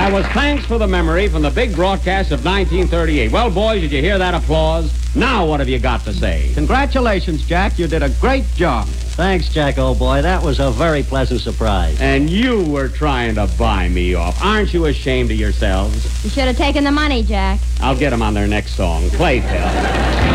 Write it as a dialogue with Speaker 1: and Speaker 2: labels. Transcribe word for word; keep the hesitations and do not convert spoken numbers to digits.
Speaker 1: That was Thanks for the Memory from the big broadcast of nineteen thirty-eight. Well, boys, did you hear that applause? Now what have you got to say?
Speaker 2: Congratulations, Jack. You did a great job.
Speaker 3: Thanks, Jack, old boy. That was a very pleasant surprise.
Speaker 1: And you were trying to buy me off. Aren't you ashamed of yourselves?
Speaker 4: You should have taken the money, Jack.
Speaker 1: I'll get them on their next song. Play, Phil.